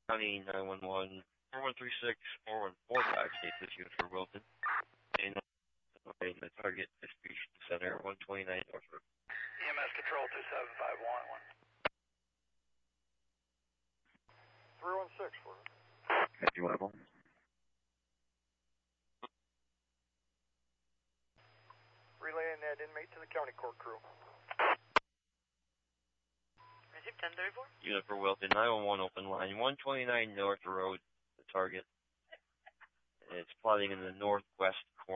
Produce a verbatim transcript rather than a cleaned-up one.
County nine one one, four one three six, four one four five, state this unit for Wilton. And the target distribution center, one twenty-nine North Road. E M S Control two seven five one. three one six for it. Copy, level. Relaying that inmate to the county court crew. Receive ten thirty-four. Unit for Wilton, nine one one open line, one twenty-nine North Road, the target. It's plotting in the northwest corner.